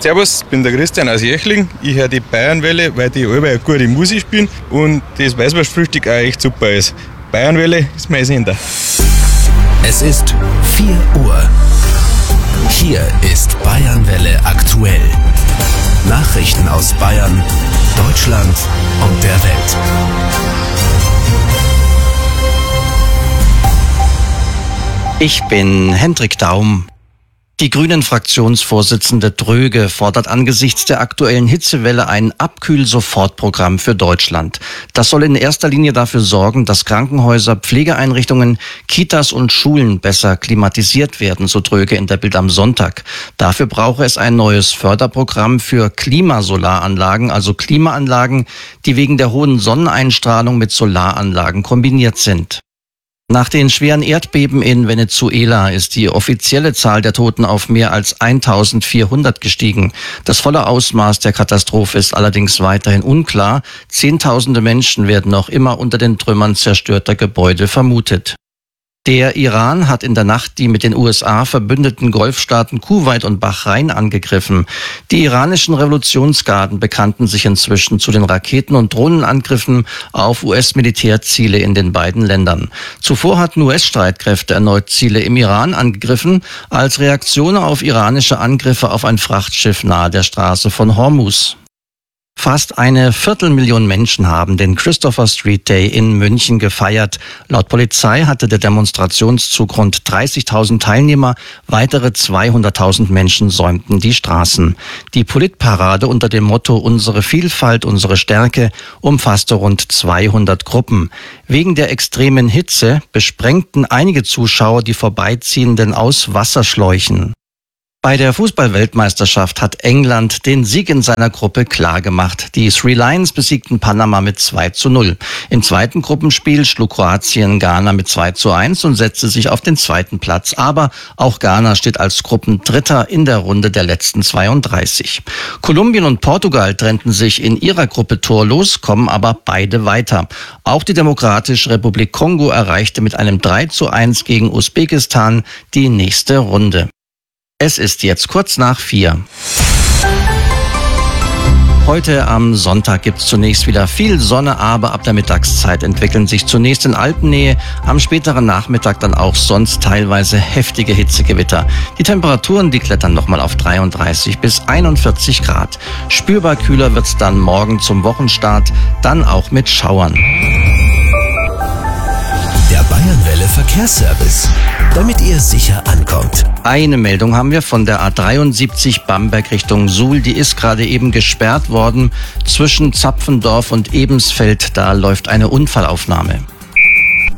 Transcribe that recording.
Servus, ich bin der Christian aus Jechling. Ich höre die Bayernwelle, weil die alle eine gute Musik spielen und das Weißwurstfrühstück auch echt super ist. Bayernwelle ist mein Sender. Es ist 4 Uhr. Hier ist Bayernwelle aktuell. Nachrichten aus Bayern, Deutschland und der Welt. Ich bin Hendrik Daum. Die Grünen-Fraktionsvorsitzende Dröge fordert angesichts der aktuellen Hitzewelle ein Abkühl-Sofortprogramm für Deutschland. Das soll in erster Linie dafür sorgen, dass Krankenhäuser, Pflegeeinrichtungen, Kitas und Schulen besser klimatisiert werden, so Dröge in der Bild am Sonntag. Dafür brauche es ein neues Förderprogramm für Klimasolaranlagen, also Klimaanlagen, die wegen der hohen Sonneneinstrahlung mit Solaranlagen kombiniert sind. Nach den schweren Erdbeben in Venezuela ist die offizielle Zahl der Toten auf mehr als 1400 gestiegen. Das volle Ausmaß der Katastrophe ist allerdings weiterhin unklar. Zehntausende Menschen werden noch immer unter den Trümmern zerstörter Gebäude vermutet. Der Iran hat in der Nacht die mit den USA verbündeten Golfstaaten Kuwait und Bahrain angegriffen. Die iranischen Revolutionsgarden bekannten sich inzwischen zu den Raketen- und Drohnenangriffen auf US-Militärziele in den beiden Ländern. Zuvor hatten US-Streitkräfte erneut Ziele im Iran angegriffen, als Reaktion auf iranische Angriffe auf ein Frachtschiff nahe der Straße von Hormuz. Fast 250.000 Menschen haben den Christopher Street Day in München gefeiert. Laut Polizei hatte der Demonstrationszug rund 30.000 Teilnehmer. Weitere 200.000 Menschen säumten die Straßen. Die Politparade unter dem Motto »Unsere Vielfalt, unsere Stärke« umfasste rund 200 Gruppen. Wegen der extremen Hitze besprengten einige Zuschauer die Vorbeiziehenden aus Wasserschläuchen. Bei der Fußball-Weltmeisterschaft hat England den Sieg in seiner Gruppe klargemacht. Die Three Lions besiegten Panama mit 2:0. Im zweiten Gruppenspiel schlug Kroatien Ghana mit 2:1 und setzte sich auf den zweiten Platz. Aber auch Ghana steht als Gruppendritter in der Runde der letzten 32. Kolumbien und Portugal trennten sich in ihrer Gruppe torlos, kommen aber beide weiter. Auch die Demokratische Republik Kongo erreichte mit einem 3:1 gegen Usbekistan die nächste Runde. Es ist jetzt kurz nach 4. Heute am Sonntag gibt es zunächst wieder viel Sonne, aber ab der Mittagszeit entwickeln sich zunächst in Alpennähe, am späteren Nachmittag dann auch sonst teilweise heftige Hitzegewitter. Die Temperaturen, die klettern nochmal auf 33 bis 41 Grad. Spürbar kühler wird's dann morgen zum Wochenstart, dann auch mit Schauern. Der Bayernwelle Verkehrsservice, damit ihr sicher ankommt. Eine Meldung haben wir von der A73 Bamberg Richtung Suhl. Die ist gerade eben gesperrt worden. Zwischen Zapfendorf und Ebensfeld, da läuft eine Unfallaufnahme.